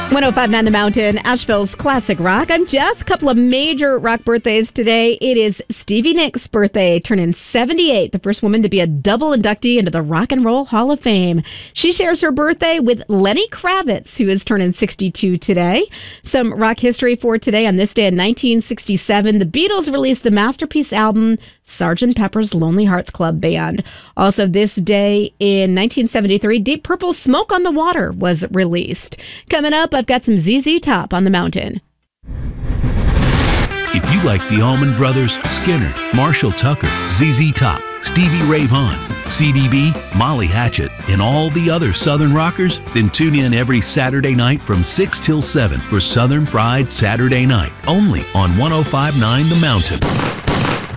1059 The Mountain, Asheville's classic rock. I'm Jess. A couple of major rock birthdays today. It is Stevie Nicks' birthday, turning 78, the first woman to be a double inductee into the Rock and Roll Hall of Fame. She shares her birthday with Lenny Kravitz, who is turning 62 today. Some rock history for today. On this day in 1967, the Beatles released the masterpiece album, Sgt. Pepper's Lonely Hearts Club Band. Also this day in 1973, Deep Purple's Smoke on the Water was released. Coming up, I've got some ZZ Top on the Mountain. If you like the Allman Brothers, Skinner, Marshall Tucker, ZZ Top, Stevie Ray Vaughan, CDB, Molly Hatchet, and all the other Southern rockers, then tune in every Saturday night from 6 till 7 for Southern Pride Saturday Night, only on 1059 The Mountain.